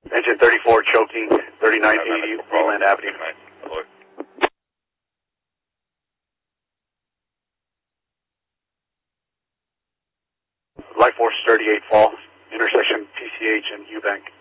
Engine 34 choking, 3980 Wayland Avenue. Life Force 38 fall, intersection PCH and Eubank.